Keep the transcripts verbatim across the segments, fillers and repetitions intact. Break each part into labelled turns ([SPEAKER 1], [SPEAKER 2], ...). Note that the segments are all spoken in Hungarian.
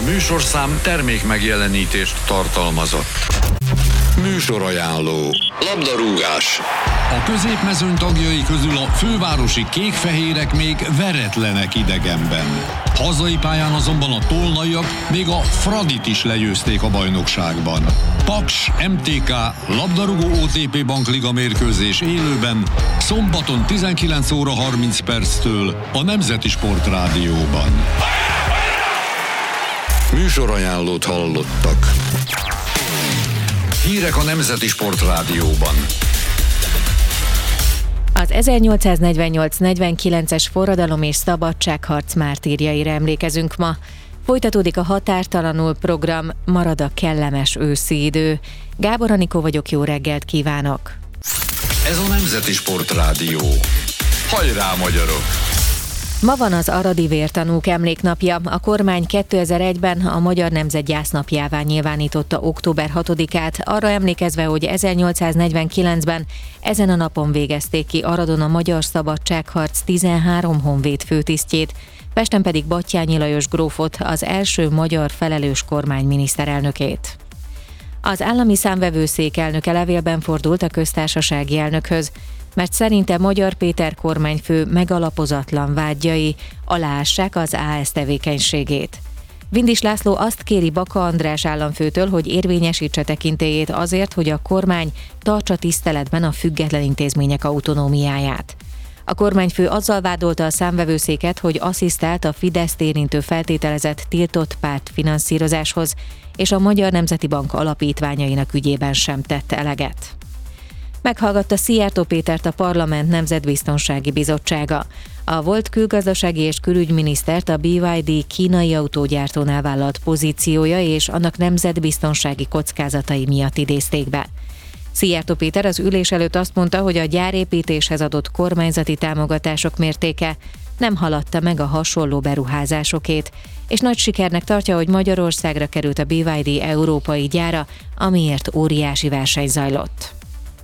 [SPEAKER 1] műsorszám termék megjelenítést tartalmazott. Műsorajánló. Labdarúgás. A középmezőny tagjai közül a fővárosi kékfehérek még veretlenek idegenben. Hazai pályán azonban a tolnaiak még a Fradit is legyőzték a bajnokságban. Paks em té ká labdarúgó o té pé Bankliga mérkőzés élőben szombaton tizenkilenc óra harminc perctől a Nemzeti Sport Rádióban. Műsorajánlót hallottak. Hírek a Nemzeti Sport Rádióban.
[SPEAKER 2] Az ezernyolcszáznegyvennyolc negyvenkilences forradalom és szabadságharc mártírjaira emlékezünk ma. Folytatódik a Határtalanul program, marad a kellemes őszi idő. Gábor Anikó vagyok, jó reggelt kívánok!
[SPEAKER 1] Ez a Nemzeti Sport Rádió. Hajrá, magyarok!
[SPEAKER 2] Ma van az aradi vértanúk emléknapja. A kormány kétezer-egyben a Magyar Nemzet gyásznapjává nyilvánította október hatodikát, arra emlékezve, hogy ezernyolcszáznegyvenkilencben ezen a napon végezték ki Aradon a Magyar Szabadságharc tizenhárom honvéd főtisztjét, Pesten pedig Batthyány Lajos grófot, az első magyar felelős kormány miniszterelnökét. Az állami számvevőszék elnöke levélben fordult a köztársasági elnökhöz, mert szerinte Magyar Péter kormányfő megalapozatlan vádjai aláássák az á es tevékenységét. Vindis László azt kéri Baka András államfőtől, hogy érvényesítse tekintélyét azért, hogy a kormány tartsa tiszteletben a független intézmények autonómiáját. A kormányfő azzal vádolta a számvevőszéket, hogy asszisztált a Fideszt érintő feltételezett tiltott párt finanszírozáshoz, és a Magyar Nemzeti Bank alapítványainak ügyében sem tett eleget. Meghallgatta Szijjártó Pétert a Parlament Nemzetbiztonsági Bizottsága. A volt külgazdasági és külügyminisztert a bé ipszilon dé kínai autógyártónál vállalt pozíciója és annak nemzetbiztonsági kockázatai miatt idézték be. Szijjártó Péter az ülés előtt azt mondta, hogy a gyárépítéshez adott kormányzati támogatások mértéke nem haladta meg a hasonló beruházásokét, és nagy sikernek tartja, hogy Magyarországra került a bé ipszilon dé európai gyára, amiért óriási verseny zajlott.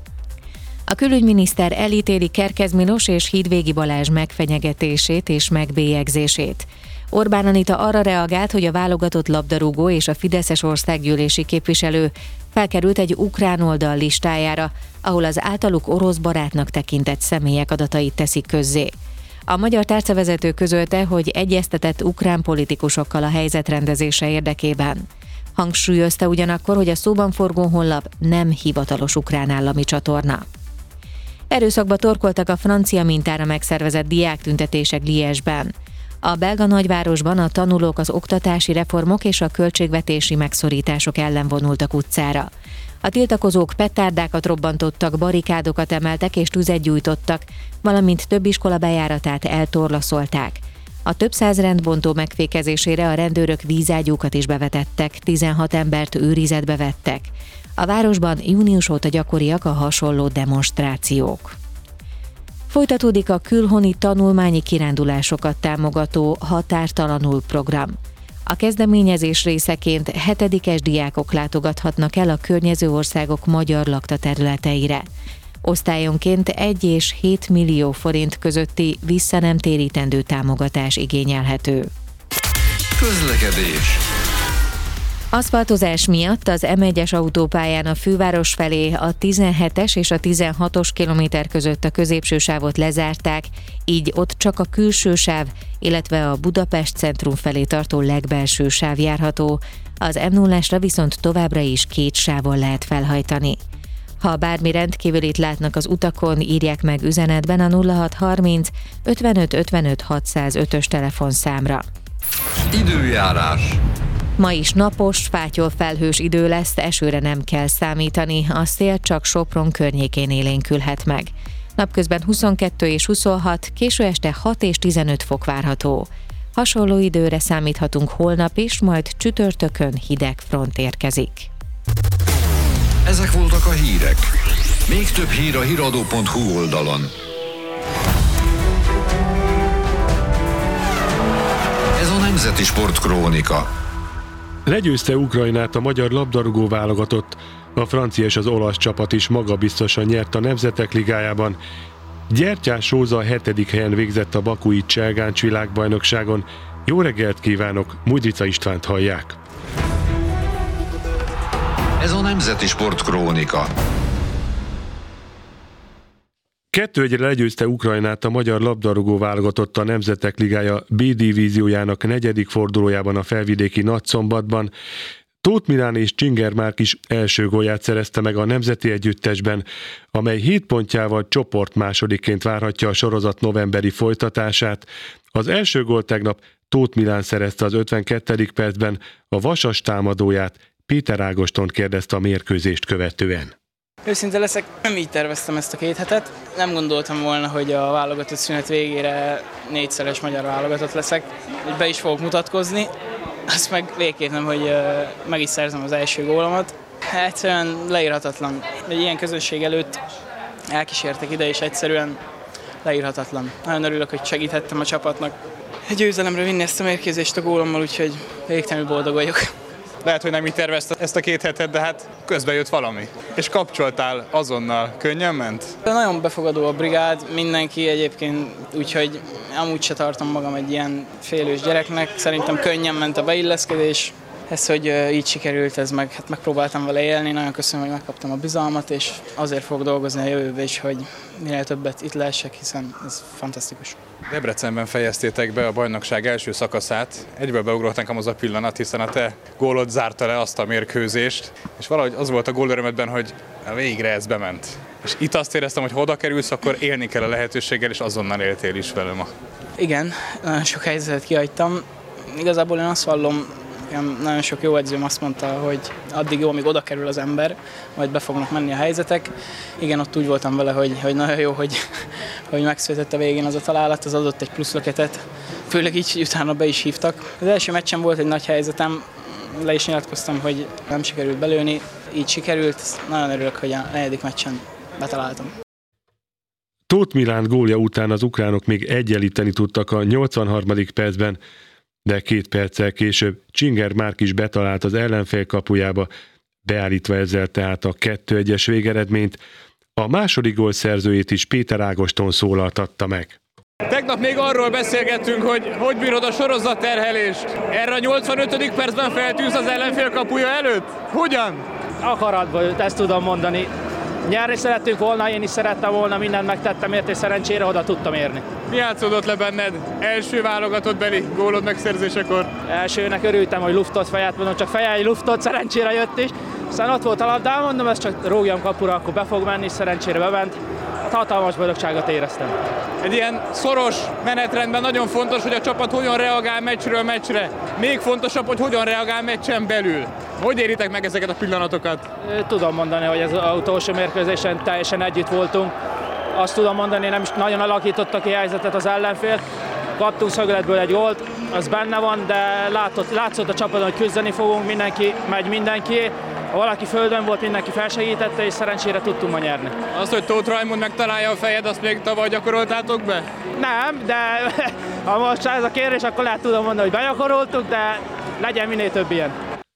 [SPEAKER 2] A külügyminiszter elítéli Kerkez Milos és Hídvégi Balázs megfenyegetését és megbélyegzését. Orbán Anita arra reagált, hogy a válogatott labdarúgó és a fideszes országgyűlési képviselő felkerült egy ukrán oldal listájára, ahol az általuk orosz barátnak tekintett személyek adatait teszik közzé. A magyar tárcavezető közölte, hogy egyeztetett ukrán politikusokkal a helyzet rendezése érdekében. Hangsúlyozta ugyanakkor, hogy a szóban forgó honlap nem hivatalos ukrán állami csatorna. Erőszakba torkoltak a francia mintára megszervezett diáktüntetések Liège-ben. A belga nagyvárosban a tanulók az oktatási reformok és a költségvetési megszorítások ellen vonultak utcára. A tiltakozók petárdákat robbantottak, barikádokat emeltek és tüzet gyújtottak, valamint több iskola bejáratát eltorlaszolták. A több száz rendbontó megfékezésére a rendőrök vízágyúkat is bevetettek, tizenhat embert őrizetbe vettek. A városban június óta gyakoriak a hasonló demonstrációk. Folytatódik a külhoni tanulmányi kirándulásokat támogató Határtalanul program. A kezdeményezés részeként hetedikes diákok látogathatnak el a környező országok magyar laktaterületeire. Osztályonként egy és hét millió forint közötti visszanemtérítendő támogatás igényelhető.
[SPEAKER 1] Közlekedés.
[SPEAKER 2] Aszfaltozás miatt az em egyes autópályán a főváros felé a tizenhetes és a tizenhatos kilométer között a középső sávot lezárták, így ott csak a külső sáv, illetve a Budapest centrum felé tartó legbelső sáv járható, az em nullásra viszont továbbra is két sávon lehet felhajtani. Ha bármi rendkívülit látnak az utakon, írják meg üzenetben a nulla hat harminc ötvenöt ötvenöt hatszázötös telefonszámra.
[SPEAKER 1] Időjárás.
[SPEAKER 2] Ma is napos, fátyol felhős idő lesz, esőre nem kell számítani, a szél csak Sopron környékén élénkülhet meg. Napközben huszonkettő és huszonhat, késő este hat és tizenöt fok várható. Hasonló időre számíthatunk holnap is, majd csütörtökön hideg front érkezik.
[SPEAKER 1] Ezek voltak a hírek. Még több hír a híradó pont hu oldalon. Ez a Nemzeti Sport Krónika.
[SPEAKER 3] Legyőzte Ukrajnát a magyar labdarúgó válogatott, a francia és az olasz csapat is magabiztosan nyert a Nemzetek Ligájában. Gyertyás Róza a hetedik helyen végzett a bakui Cselgáncs világbajnokságon, Jó reggelt kívánok, Mudrica Istvánt hallják.
[SPEAKER 1] Ez a Nemzeti Sport Krónika.
[SPEAKER 3] kettő egyre legyőzte Ukrajnát a magyar labdarúgó válogatott a Nemzetek Ligája B divíziójának negyedik fordulójában a felvidéki Nagyszombatban. Tóth Milán és Csinger Márk is első gólját szerezte meg a nemzeti együttesben, amely hét pontjával csoport másodikként várhatja a sorozat novemberi folytatását. Az első gólt tegnap Tóth Milán szerezte az ötvenkettedik percben, a Vasas támadóját Péter Ágostont kérdezte a mérkőzést követően.
[SPEAKER 4] Őszinte leszek, nem így terveztem ezt a két hetet. Nem gondoltam volna, hogy a válogatott szünet végére négyszeres magyar válogatott leszek, hogy be is fogok mutatkozni. Azt meg végképp nem, hogy meg is szerzem az első gólomat. Egyszerűen leírhatatlan. Egy ilyen közönség előtt elkísértek ide, és egyszerűen leírhatatlan. Nagyon örülök, hogy segíthettem a csapatnak győzelemre vinni ezt a mérkőzést a gólommal, úgyhogy végtelenül boldog vagyok.
[SPEAKER 5] Lehet, hogy nem így tervezted ezt a két hetet, de hát közben jött valami. És kapcsoltál azonnal. Könnyen ment?
[SPEAKER 4] De nagyon befogadó a brigád, mindenki egyébként, úgyhogy amúgy se tartom magam egy ilyen félős gyereknek. Szerintem könnyen ment a beilleszkedés. Ez, hogy így sikerült, ez meg, hát megpróbáltam vele élni, nagyon köszönöm, hogy megkaptam a bizalmat, és azért fogok dolgozni a jövőbe is, hogy minél többet itt lehessek, hiszen ez fantasztikus.
[SPEAKER 5] Debrecenben fejeztétek be a bajnokság első szakaszát, egyből beugrott nekem az a pillanat, hiszen a te gólod zárta le azt a mérkőzést, és valahogy az volt a gólörömödben, hogy végre ez bement. És itt azt éreztem, hogy ha oda kerülsz, akkor élni kell a lehetőséggel, és azonnal éltél is vele ma.
[SPEAKER 4] Igen, nagyon sok helyzetet kihagytam. Igazából én azt vallom, nagyon sok jó edzőm azt mondta, hogy addig jó, amíg oda kerül az ember, majd be fognak menni a helyzetek. Igen, ott úgy voltam vele, hogy, hogy nagyon jó, hogy, hogy megszületett a végén az a találat, az adott egy plusz löketet, főleg így, hogy utána be is hívtak. Az első meccsen volt egy nagy helyzetem, le is nyilatkoztam, hogy nem sikerült belőni, így sikerült, nagyon örülök, hogy a negyedik meccsen betaláltam.
[SPEAKER 3] Tóth Milán gólja után az ukránok még egyenlíteni tudtak a nyolcvanharmadik percben, de két perccel később Csinger Márk is betalált az ellenfél kapujába, beállítva ezzel tehát a kettő egyes végeredményt. A második gól szerzőjét is Péter Ágoston szólaltatta meg.
[SPEAKER 5] Tegnap még arról beszélgettünk, hogy hogy bírod a sorozatterhelést. Erre a nyolcvanötödik percben feltűnsz az ellenfél kapuja előtt? Hogyan?
[SPEAKER 6] Akaratból, ezt tudom mondani. Nyerni szerettünk volna, én is szerettem volna, mindent megtettem érte, és szerencsére oda tudtam érni.
[SPEAKER 5] Mi játszódott le benned első válogatott beli gólod megszerzésekor?
[SPEAKER 6] Elsőnek örültem, hogy luftot fejet, mondom, csak fejjel luftot, szerencsére jött is. Aztán ott volt a labdám, mondom, ezt csak rógjam kapura, akkor be fog menni, szerencsére bement. Hát hatalmas boldogságot éreztem.
[SPEAKER 5] Egy ilyen szoros menetrendben nagyon fontos, hogy a csapat hogyan reagál meccsről meccsre. Még fontosabb, hogy hogyan reagál meccsen belül. Hogy éritek meg ezeket a pillanatokat?
[SPEAKER 6] Tudom mondani, hogy ez az utolsó mérkőzésen teljesen együtt voltunk. Azt tudom mondani, nem is nagyon alakította ki helyzetet az ellenfél. Kaptunk szögletből egy gólt, az benne van, de látott, látszott a csapaton, hogy küzdeni fogunk, mindenki megy mindenkié. Ha valaki földön volt, mindenki felsegítette, és szerencsére tudtunk ma nyerni.
[SPEAKER 5] Azt, hogy Tóth Rajmund megtalálja a fejed, azt még tavaly gyakoroltátok be?
[SPEAKER 6] Nem, de ha most ez a kérdés, akkor lehet tudom mondani, hogy begyakoroltuk, de legyen minél több ilyen.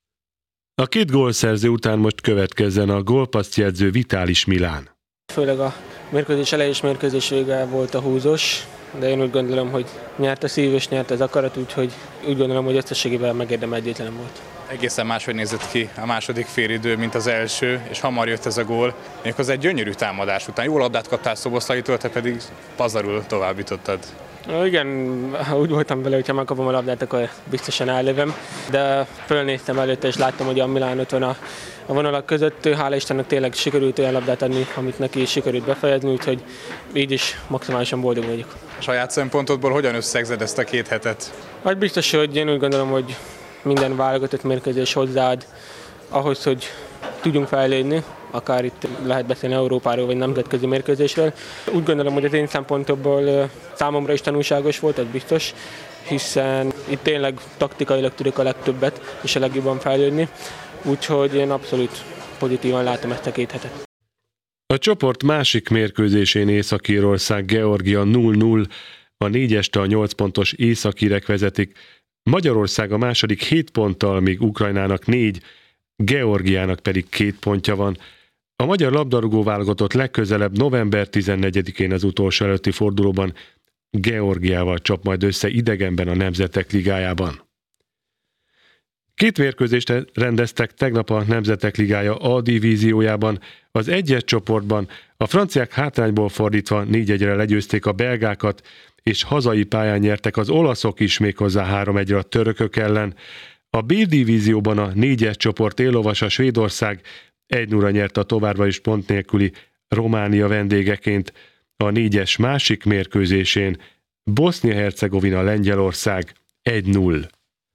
[SPEAKER 3] A két gólszerző után most következzen a gólpasszjegyző Vitális Milán.
[SPEAKER 7] Főleg a mérkőzés elejé és mérkőzés vége volt a húzós, de én úgy gondolom, hogy nyert a szív és nyert az akarat, úgyhogy úgy gondolom, hogy összességében megérdemelt egyetlen volt.
[SPEAKER 5] Egészen máshogy nézett ki a második félidő, mint az első, és hamar jött ez a gól. Méghozzá egy gyönyörű támadás után. Jó labdát kaptál Szoboszlaitól, te pedig pazarul továbbítottad.
[SPEAKER 7] Igen, úgy voltam vele, hogy ha megkapom a labdát, akkor biztosan állövöm, de fölnéztem előtte, és láttam, hogy a Milán ott van a, a vonalak között. Hála Istennek tényleg sikerült olyan labdát adni, amit neki sikerült befejezni, úgyhogy így is maximálisan boldog vagyok.
[SPEAKER 5] A saját szempontodból hogyan összegzed ezt a két hetet?
[SPEAKER 7] Hát biztos, hogy én úgy gondolom, hogy minden válogatott mérkőzés hozzáad ahhoz, hogy tudjunk fejlődni, akár itt lehet beszélni Európáról vagy nemzetközi mérkőzésről. Úgy gondolom, hogy az én szempontból számomra is tanulságos volt, ez biztos, hiszen itt tényleg taktikailag tudok a legtöbbet és a legjobban fejlődni, úgyhogy én abszolút pozitívan látom ezt a két hetet.
[SPEAKER 3] A csoport másik mérkőzésén Észak-Írország Georgia nulla nulla, a négyest a nyolc pontos északírek vezetik, Magyarország a második hét ponttal, míg Ukrajnának négy, Georgiának pedig két pontja van. A magyar labdarúgó válogatott legközelebb november tizennegyedikén az utolsó előtti fordulóban Georgiával csap majd össze idegenben a Nemzetek Ligájában. Két mérkőzést rendeztek tegnap a Nemzetek Ligája A divíziójában. Az egyes csoportban a franciák hátrányból fordítva négy egyre legyőzték a belgákat, és hazai pályán nyertek az olaszok is, méghozzá három egyre a törökök ellen. A B divízióban a négyes csoport éllovasa Svédország egy nulla nyert a továbbra is pont nélküli Románia vendégeként. A négyes másik mérkőzésén Bosznia-Hercegovina Lengyelország egy nulla.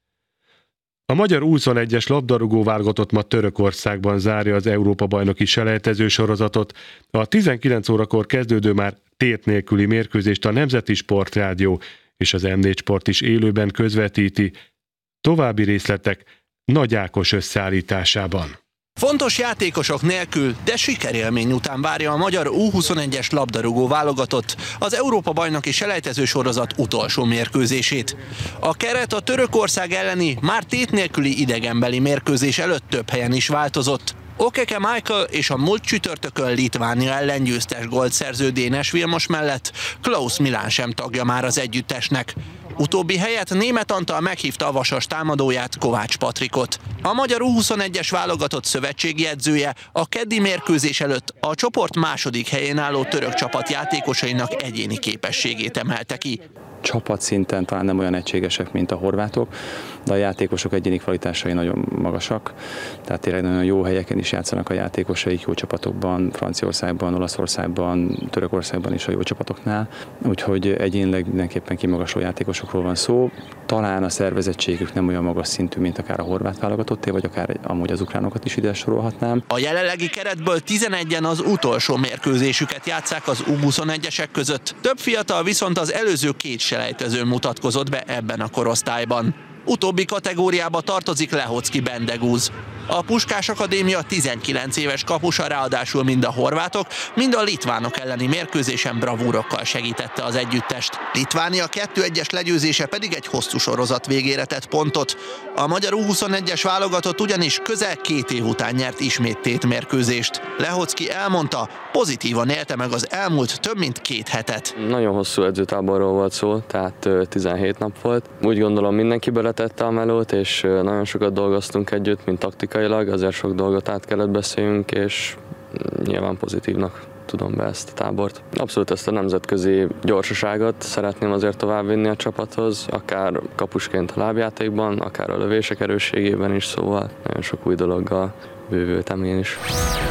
[SPEAKER 3] A magyar U huszonegyes labdarúgó válogatott ma Törökországban zárja az Európa-bajnoki selejtező sorozatot. A tizenkilenc órakor kezdődő már tét nélküli mérkőzést a Nemzeti Sportrádió és az M négy Sport is élőben közvetíti. További részletek Nagy Ákos összeállításában.
[SPEAKER 8] Fontos játékosok nélkül, de sikerélmény után várja a magyar U huszonegyes labdarúgó válogatott az Európa-bajnoki selejtező sorozat utolsó mérkőzését. A keret a Törökország elleni, már tét nélküli idegenbeli mérkőzés előtt több helyen is változott. Okeke Michael és a múlt csütörtökön Litvánia ellen győztes gólt szerző Dénes Vilmos mellett Klaus Milán sem tagja már az együttesnek. Utóbbi helyet Németh Antal meghívta a Vasas támadóját, Kovács Patrikot. A magyar U huszonegyes válogatott szövetségi edzője a keddi mérkőzés előtt a csoport második helyén álló török csapat játékosainak egyéni képességét emelte ki.
[SPEAKER 9] Csapatszinten talán nem olyan egységesek, mint a horvátok, de a játékosok egyéni kvalitásai nagyon magasak, tehát tényleg nagyon jó helyeken is játszanak a játékosaik, jó csapatokban, Franciaországban, Olaszországban, Törökországban is a jó csapatoknál, úgyhogy egyénileg mindenképpen kimagasló játékosokról van szó. Talán a szervezettségük nem olyan magas szintű, mint akár a horvát válogatotté, vagy akár amúgy az ukránokat is ide sorolhatnám.
[SPEAKER 8] A jelenlegi keretből tizenegyen az utolsó mérkőzésüket játsszák az U huszonegyesek között. Több fiatal viszont az előző két selejtezőn mutatkozott be ebben a korosztályban. Utóbbi kategóriába tartozik Lehocki Bendegúz. A Puskás Akadémia tizenkilenc éves kapusa ráadásul mind a horvátok, mind a litvánok elleni mérkőzésen bravúrokkal segítette az együttest. Litvánia kettő egyes legyőzése pedig egy hosszú sorozat végére tett pontot. A magyar U huszonegyes válogatott ugyanis közel két év után nyert ismét tét mérkőzést. Lehocki elmondta, pozitívan élte meg az elmúlt több mint két hetet.
[SPEAKER 10] Nagyon hosszú edzőtáborról volt szó, tehát tizenhét nap volt. Úgy gondolom, mindenki beletette a melót, és nagyon sokat dolgoztunk együtt, mint taktikailag, azért sok dolgot át kellett beszéljünk, és nyilván pozitívnak tudom be ezt a tábort. Abszolút ezt a nemzetközi gyorsaságot szeretném azért továbbvinni a csapathoz, akár kapusként a lábjátékban, akár a lövések erősségében is, szóval nagyon sok új dologgal bővültem én is.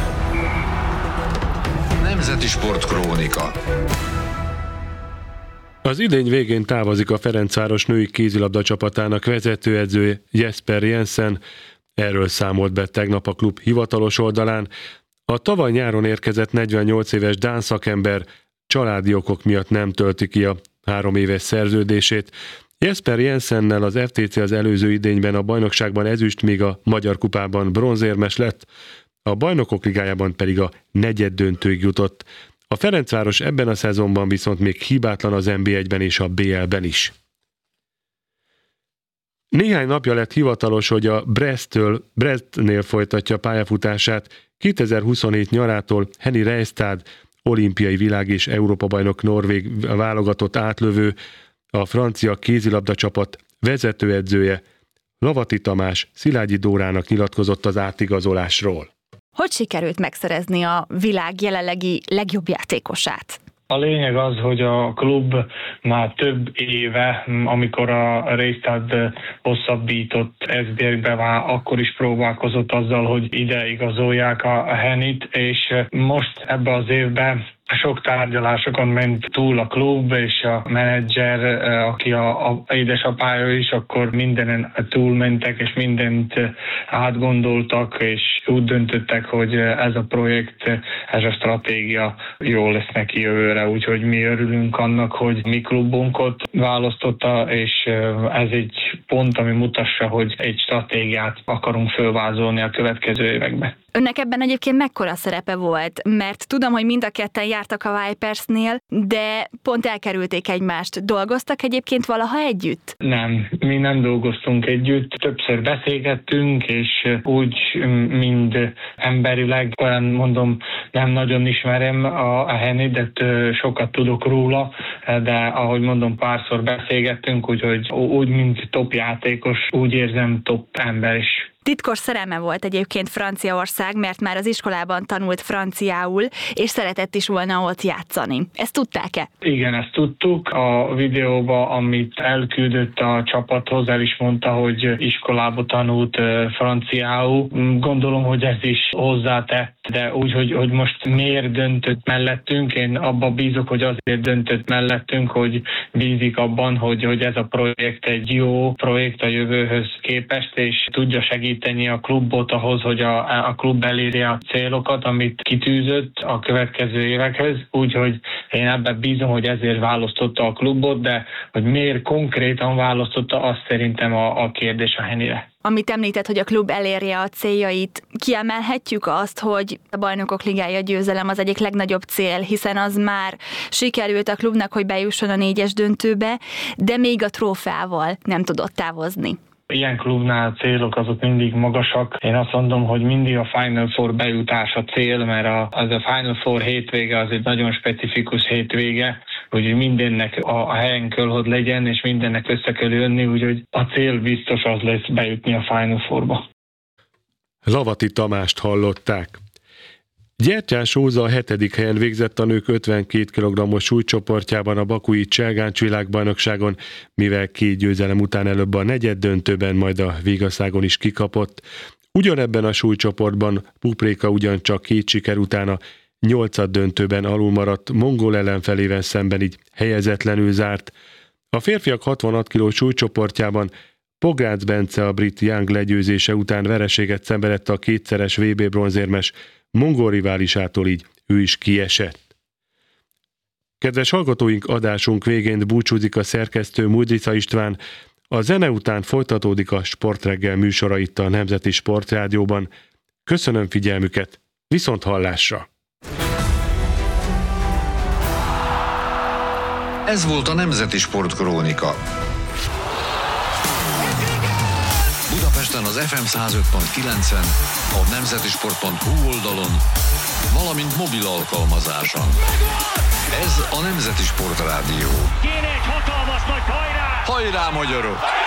[SPEAKER 1] Nemzeti Sport Krónika.
[SPEAKER 3] Az idény végén távozik a Ferencváros női kézilabda csapatának vezetőedzője Jesper Jensen. Erről számolt be tegnap a klub hivatalos oldalán. A tavaly nyáron érkezett negyvennyolc éves dán szakember családi okok miatt nem tölti ki a három éves szerződését. Jesper Jensennel az ef té cé az előző idényben a bajnokságban ezüst, míg a Magyar Kupában bronzérmes lett, a Bajnokok Ligájában pedig a negyeddöntőig jutott. A Ferencváros ebben a szezonban viszont még hibátlan az en bé egyben és a bé el-ben is. Néhány napja lett hivatalos, hogy a Brest-től, Brestnél folytatja pályafutását kétezer-huszonhét nyarától Henny Reistad, olimpiai világ- és Európa-bajnok norvég válogatott átlövő, a francia kézilabda csapat vezetőedzője Lavati Tamás Szilágyi Dórának nyilatkozott az átigazolásról.
[SPEAKER 11] Hogy sikerült megszerezni a világ jelenlegi legjobb játékosát?
[SPEAKER 12] A lényeg az, hogy a klub már több éve, amikor a Reistad hosszabbított es bé egy-be, már akkor is próbálkozott azzal, hogy ide igazolják a Hennyt, és most ebbe az évben sok tárgyalásokon ment túl a klub, és a menedzser, aki a, a édesapája is, akkor mindenen túlmentek, és mindent átgondoltak, és úgy döntöttek, hogy ez a projekt, ez a stratégia jó lesz neki jövőre. Úgyhogy mi örülünk annak, hogy mi klubunkat választotta, és ez egy pont, ami mutassa, hogy egy stratégiát akarunk fölvázolni a következő években.
[SPEAKER 11] Önnek ebben egyébként mekkora szerepe volt? Mert tudom, hogy mind a ketten jártak a Vipersnél, de pont elkerülték egymást. Dolgoztak egyébként valaha együtt?
[SPEAKER 12] Nem, mi nem dolgoztunk együtt. Többször beszélgettünk, és úgy mind emberileg, olyan mondom, nem nagyon ismerem a, a Hennyt, de sokat tudok róla, de ahogy mondom, párszor beszélgettünk, úgyhogy úgy, mint top játékos, úgy érzem top ember is.
[SPEAKER 11] Titkos szerelme volt egyébként Franciaország, mert már az iskolában tanult franciául, és szeretett is volna ott játszani. Ezt tudták-e?
[SPEAKER 12] Igen, ezt tudtuk. A videóban, amit elküldött a csapathoz, el is mondta, hogy iskolába tanult franciául. Gondolom, hogy ez is hozzátett, de úgy, hogy, hogy most miért döntött mellettünk, én abban bízok, hogy azért döntött mellettünk, hogy bízik abban, hogy, hogy ez a projekt egy jó projekt a jövőhöz képest, és tudja segíteni a klubot ahhoz, hogy a, a klub elérje a célokat, amit kitűzött a következő évekhez. Úgyhogy én ebben bízom, hogy ezért választotta a klubot, de hogy miért konkrétan választotta, azt szerintem a, a kérdés a Hennyre.
[SPEAKER 11] Amit említett, hogy a klub elérje a céljait, kiemelhetjük azt, hogy a Bajnokok Ligája győzelem az egyik legnagyobb cél, hiszen az már sikerült a klubnak, hogy bejusson a négyes döntőbe, de még a trófeával nem tudott távozni.
[SPEAKER 12] Ilyen klubnál a célok azok mindig magasak. Én azt mondom, hogy mindig a Final Four bejutás a cél, mert a, az a Final Four hétvége az egy nagyon specifikus hétvége, úgyhogy mindennek a, a helyen kell, hogy legyen, és mindennek össze kell jönni, úgyhogy a cél biztos az lesz bejutni a Final Fourba.
[SPEAKER 3] Lavati Tamást hallották. Gyertyás Róza a hetedik helyen végzett a nők ötvenkét kilogrammos súlycsoportjában a bakui Cselgáncs világbajnokságon, mivel két győzelem után előbb a negyed döntőben, majd a végaszágon is kikapott. Ugyanebben a súlycsoportban Pupréka ugyancsak két siker után a nyolcad döntőben alulmaradt mongol ellenfelével szemben, így helyezetlenül zárt. A férfiak hatvanhat kilós súlycsoportjában Pográcz Bence a brit Young legyőzése után vereséget szenvedett a kétszeres vé bé bronzérmes mongol riválisától, így ő is kiesett. Kedves hallgatóink, adásunk végén búcsúzik a szerkesztő Mújdica István. A zene után folytatódik a Sportreggel műsora itt a Nemzeti Sportrádióban. Köszönöm figyelmüket, viszont hallásra!
[SPEAKER 1] Ez volt a Nemzeti Sportkrónika. Budapesten az ef em száz öt pont kilencen, a nemzetisport pont hu oldalon, valamint mobil alkalmazáson. Ez a Nemzeti Sportrádió.
[SPEAKER 13] Kéne egy hatalmas nagy hajrá!
[SPEAKER 1] Hajrá, magyarok!